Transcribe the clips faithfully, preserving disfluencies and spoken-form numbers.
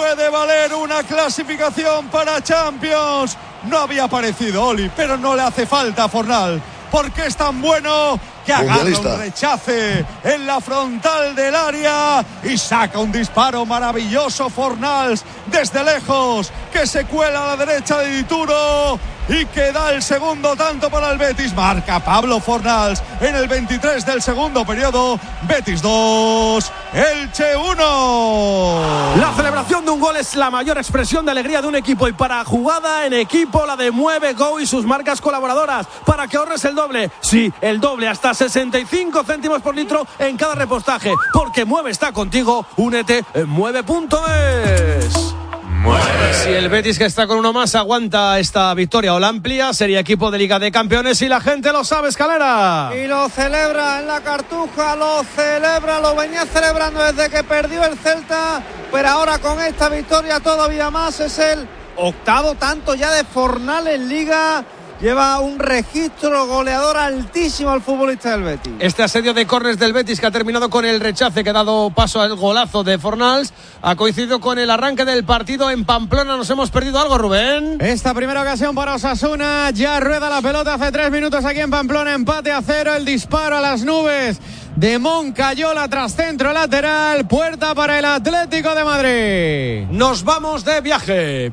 puede valer una clasificación para Champions. No había aparecido Oli, pero no le hace falta a Fornals, porque es tan bueno que agarra un rechace en la frontal del área y saca un disparo maravilloso Fornals desde lejos, que se cuela a la derecha de Dituro y que da el segundo tanto para el Betis. Marca Pablo Fornals en el veintitrés del segundo periodo. Betis dos, Elche uno. La celebración de un gol es la mayor expresión de alegría de un equipo, y para jugada en equipo la de Mueve Go y sus marcas colaboradoras, para que ahorres el doble. Sí, el doble, hasta sesenta y cinco céntimos por litro en cada repostaje, porque Mueve está contigo. Únete en mueve punto es. Si el Betis, que está con uno más, aguanta esta victoria o la amplia, sería equipo de Liga de Campeones, y la gente lo sabe, Escalera. Y lo celebra en la Cartuja, lo celebra, lo venía celebrando desde que perdió el Celta, pero ahora con esta victoria todavía más. Es el octavo tanto ya de Fornals en Liga. Lleva un registro goleador altísimo al futbolista del Betis. Este asedio de córners del Betis, que ha terminado con el rechace que ha dado paso al golazo de Fornals, ha coincidido con el arranque del partido en Pamplona. ¿Nos hemos perdido algo, Rubén? Esta primera ocasión para Osasuna. Ya rueda la pelota hace tres minutos aquí en Pamplona. Empate a cero. El disparo a las nubes de Moncayola tras centro lateral. Puerta para el Atlético de Madrid. Nos vamos de viaje.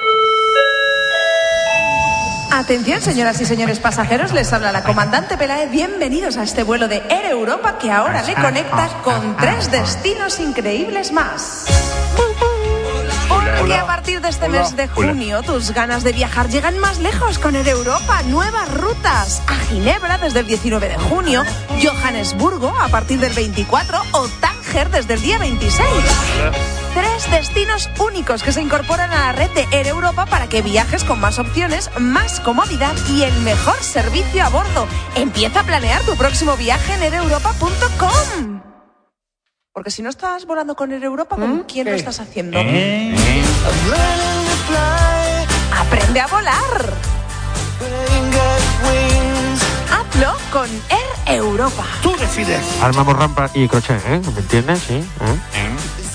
Atención, señoras y señores pasajeros, les habla la comandante Peláez. Bienvenidos a este vuelo de Air Europa, que ahora le conecta con tres destinos increíbles más. Porque a partir de este Hola. mes de junio, Hola. tus ganas de viajar llegan más lejos con Air Europa. Nuevas rutas a Ginebra desde el diecinueve de junio, Johannesburgo a partir del veinticuatro o Tánger desde el día veintiséis. Hola. Tres destinos únicos que se incorporan a la red de Air Europa para que viajes con más opciones, más comodidad y el mejor servicio a bordo. Empieza a planear tu próximo viaje en air europa punto com. Porque si no estás volando con Air Europa, ¿con ¿Mm? quién ¿Qué? lo estás haciendo? ¿Eh? ¿Eh? ¡Aprende a volar! Hazlo con Air Europa. Tú decides. Armamos rampa y crochet, ¿eh? ¿Me entiendes? Sí. ¿Eh? ¿Eh?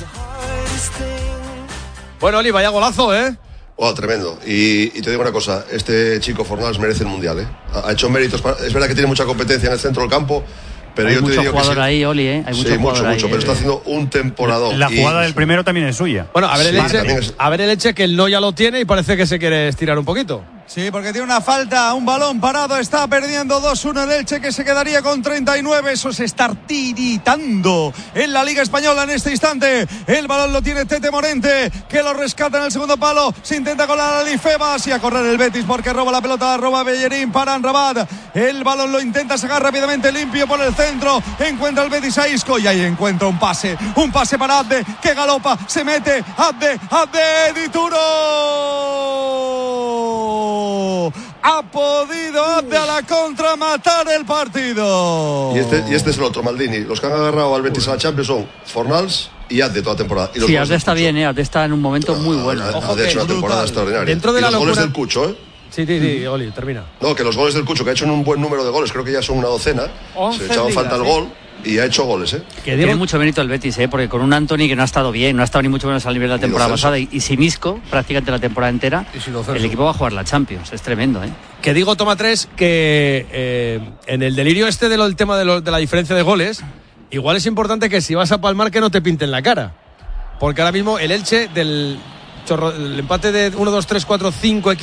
Bueno, Oli, vaya golazo, ¿eh? Oh, tremendo. Y, y te digo una cosa, este chico Fornals merece el Mundial, ¿eh? Ha hecho méritos, para, es verdad que tiene mucha competencia en el centro del campo, pero hay yo te mucho digo jugador que sí. ahí, Oli, ¿eh? Hay mucho sí, mucho, mucho, ahí, pero eh. está haciendo un temporadón. La jugada y, del primero también es suya. Bueno, a ver el sí, Elche, es... a ver el Elche, que el no ya lo tiene y parece que se quiere estirar un poquito. Sí, porque tiene una falta, un balón parado, está perdiendo dos uno el Elche, que se quedaría con treinta y nueve. Eso es estar tiritando en la Liga Española en este instante. El balón lo tiene Tete Morente, que lo rescata en el segundo palo. Se intenta colar a Lifebas y a correr el Betis, porque roba la pelota, roba Bellerín para Amrabat. El balón lo intenta sacar rápidamente limpio por el centro. Encuentra el Betis a Isco y ahí encuentra un pase. Un pase para Abde, que galopa, se mete. Abde, Abde, Dituro. Ha podido Abde a la contra matar el partido. Y este, y este es el otro, Maldini. Los que han agarrado al Betis a la Champions son Fornals y Abde toda la temporada. Y los sí, Abde está bien, ¿eh? Abde está en un momento muy bueno. Ha hecho una temporada extraordinaria. Dentro de y la los locura... goles del Cucho, ¿eh? Sí, sí, sí, Oli, termina. No, que los goles del Cucho, que ha hecho un buen número de goles, creo que ya son una docena. Se le echaba falta el gol. Y ha hecho goles, ¿eh? Que tiene mucho mérito el Betis, ¿eh? Porque con un Anthony que no ha estado bien, no ha estado ni mucho menos al nivel de la temporada pasada, y, y sin Isco, prácticamente la temporada entera, si el equipo va a jugar la Champions. Es tremendo, ¿eh? Que digo, toma tres, que eh, en el delirio este del de tema de, lo, de la diferencia de goles, igual es importante que si vas a palmar que no te pinten la cara. Porque ahora mismo el Elche del, chorro, del empate de uno, dos, tres, cuatro, cinco equipos